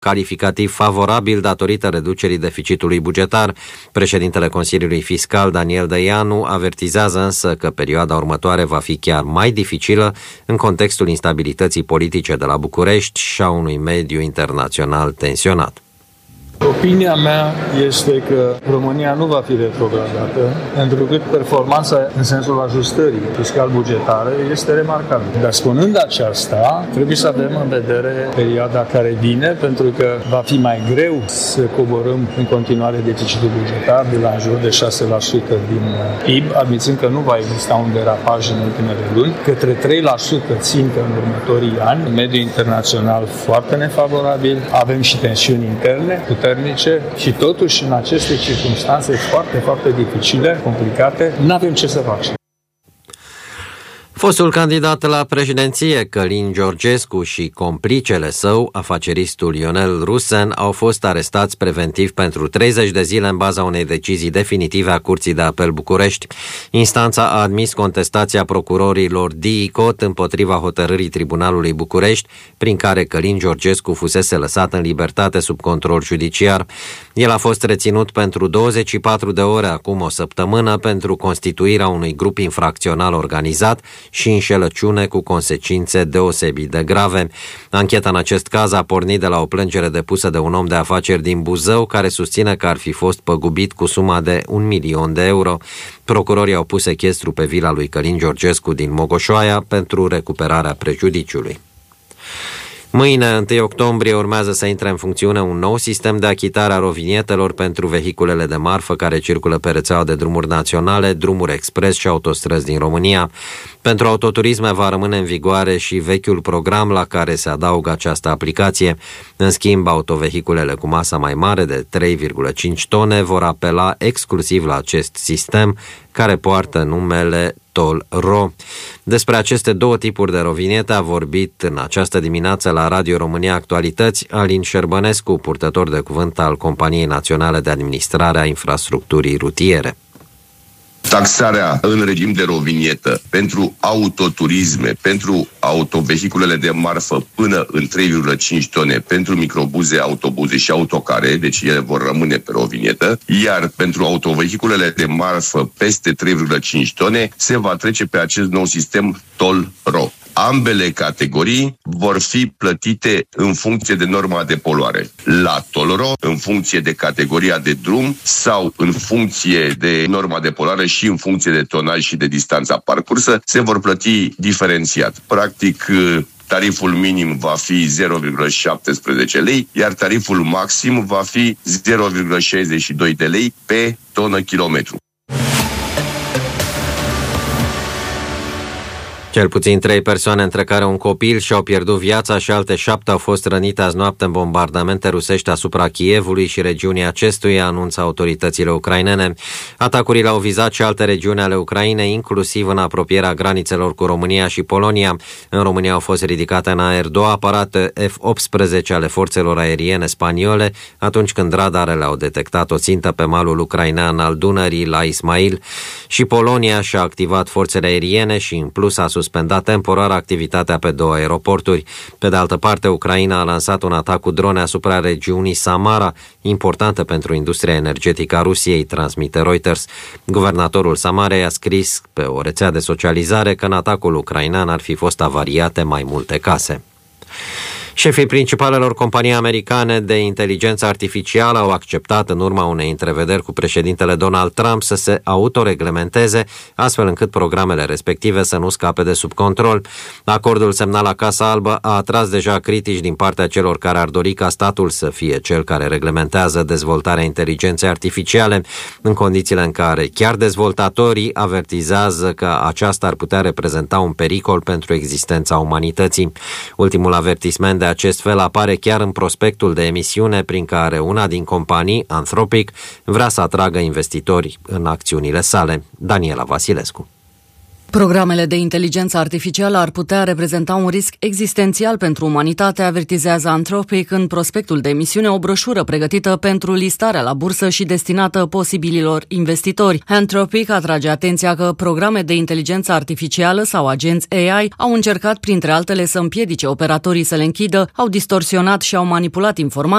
calificativ favorabil datorită reducerii deficitului bugetar. Președintele Consiliului Fiscal, Daniel Dăianu, avertizează însă că perioada următoare va fi chiar mai dificilă în contextul instabilității politice de la București și a unui mediu internațional tensionat. Opinia mea este că România nu va fi retrogradată, întrucât performanța în sensul ajustării fiscal-bugetare este remarcabilă. Dar spunând aceasta, trebuie să avem în vedere perioada care vine, pentru că va fi mai greu să coborâm în continuare deficitul bugetar de la în jur de 6% din PIB, admițând că nu va exista un derapaj în ultimele luni, către 3% țintă în următorii ani, în mediul internațional foarte nefavorabil, avem și tensiuni interne puternice și totuși în aceste circunstanțe foarte, foarte dificile, complicate, nu avem ce să facem. Fostul candidat la președinție, Călin Georgescu, și complicele său, afaceristul Ionel Rusen, au fost arestați preventiv pentru 30 de zile în baza unei decizii definitive a Curții de Apel București. Instanța a admis contestația procurorilor DICOT împotriva hotărârii Tribunalului București, prin care Călin Georgescu fusese lăsat în libertate sub control judiciar. El a fost reținut pentru 24 de ore acum o săptămână pentru constituirea unui grup infracțional organizat și înșelăciune cu consecințe deosebit de grave. Ancheta în acest caz a pornit de la o plângere depusă de un om de afaceri din Buzău care susține că ar fi fost păgubit cu suma de 1.000.000 de euro. Procurorii au pus sechestru pe vila lui Călin Georgescu din Mogoșoaia pentru recuperarea prejudiciului. Mâine, 1 octombrie, urmează să intre în funcțiune un nou sistem de achitare a rovinietelor pentru vehiculele de marfă care circulă pe rețeaua de drumuri naționale, drumuri expres și autostrăzi din România. Pentru autoturisme va rămâne în vigoare și vechiul program la care se adaugă această aplicație. În schimb, autovehiculele cu masă mai mare de 3,5 tone vor apela exclusiv la acest sistem, care poartă numele Toll-Ro. Despre aceste două tipuri de rovinete a vorbit în această dimineață la Radio România Actualități Alin Șerbănescu, purtător de cuvânt al Companiei Naționale de Administrare a Infrastructurii Rutiere. Taxarea în regim de rovinietă pentru autoturisme, pentru autovehiculele de marfă până în 3,5 tone, pentru microbuze, autobuze și autocare, deci ele vor rămâne pe rovinietă, iar pentru autovehiculele de marfă peste 3,5 tone se va trece pe acest nou sistem Toll-Ro. Ambele categorii vor fi plătite în funcție de norma de poluare. La Toll-Ro, în funcție de categoria de drum sau în funcție de norma de poluare și în funcție de tonaj și de distanța parcursă, se vor plăti diferențiat. Practic, tariful minim va fi 0,17 lei, iar tariful maxim va fi 0,62 de lei pe tonă kilometru. Cel puțin 3 persoane, între care un copil, și-au pierdut viața și alte 7 au fost rănite azi noapte în bombardamente rusești asupra Kievului și regiunii acestuia, anunță autoritățile ucrainene. Atacurile au vizat și alte regiuni ale Ucrainei, inclusiv în apropierea granițelor cu România și Polonia. În România au fost ridicate în aer 2 aparate F-18 ale forțelor aeriene spaniole, atunci când radarele au detectat o țintă pe malul ucrainean al Dunării, la Ismail, și Polonia și-a activat forțele aeriene și, în plus, a suspendat temporar activitatea pe 2 aeroporturi. Pe de altă parte, Ucraina a lansat un atac cu drone asupra regiunii Samara, importantă pentru industria energetică a Rusiei, transmite Reuters. Guvernatorul Samarei a scris pe o rețea de socializare că în atacul ucrainean ar fi fost avariate mai multe case. Șefii principalelor companii americane de inteligență artificială au acceptat, în urma unei întrevederi cu președintele Donald Trump, să se autoreglementeze, astfel încât programele respective să nu scape de sub control. Acordul semnat la Casa Albă a atras deja critici din partea celor care ar dori ca statul să fie cel care reglementează dezvoltarea inteligenței artificiale, în condițiile în care chiar dezvoltatorii avertizează că aceasta ar putea reprezenta un pericol pentru existența umanității. Ultimul avertisment de acest fel apare chiar în prospectul de emisiune prin care una din companii, Anthropic, vrea să atragă investitori în acțiunile sale. Daniela Vasilescu. Programele de inteligență artificială ar putea reprezenta un risc existențial pentru umanitate, avertizează Anthropic în prospectul de emisiune, o broșură pregătită pentru listarea la bursă și destinată posibililor investitori. Anthropic atrage atenția că programe de inteligență artificială sau agenți AI au încercat, printre altele, să împiedice operatorii să le închidă, au distorsionat și au manipulat informații